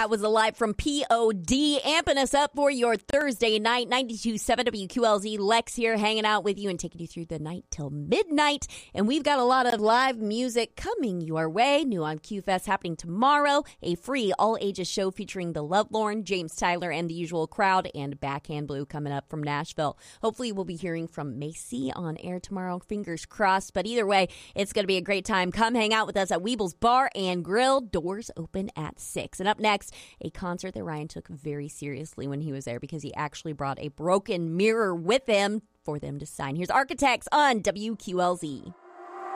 That was a live from POD, amping us up for your Thursday night. 92.7 WQLZ. Lex here, hanging out with you and taking you through the night till midnight. And we've got a lot of live music coming your way. New on QFest happening tomorrow. A free all-ages show featuring the Lovelorn, James Tyler, and the usual crowd. And Backhand Blue coming up from Nashville. Hopefully we'll be hearing from Macy on air tomorrow. Fingers crossed. But either way, it's going to be a great time. Come hang out with us at Weeble's Bar and Grill. Doors open at 6. And up next, a concert that Ryan took very seriously when he was there because he actually brought a broken mirror with him for them to sign. Here's Architects on WQLZ.